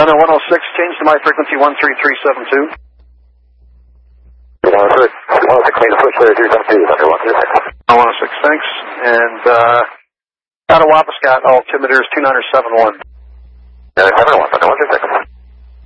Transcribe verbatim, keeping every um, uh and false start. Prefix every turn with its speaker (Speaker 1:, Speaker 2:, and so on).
Speaker 1: Thunder one oh six, change to my frequency one three three seven two.
Speaker 2: one oh six, one oh six, change to switch three three seven two, Thunder one oh six.
Speaker 1: one oh six, thanks. And, uh, out of Wapiscat, altimeter is two nine seven one.
Speaker 2: two nine seven one, Thunder one oh six.